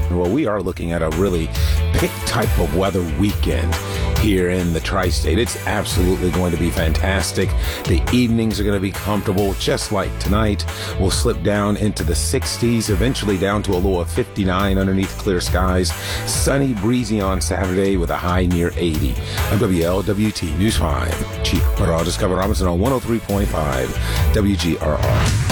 Well, we are looking at a really pick type of weather weekend here in the tri-state. It's absolutely going to be fantastic. The evenings are going to be comfortable, just like tonight. We'll slip down into the 60s, eventually down to a low of 59 underneath clear skies. Sunny, breezy on Saturday with a high near 80. I'm WLWT News 5 Chief Meteorologist Kevin Robinson on 103.5 WGRR.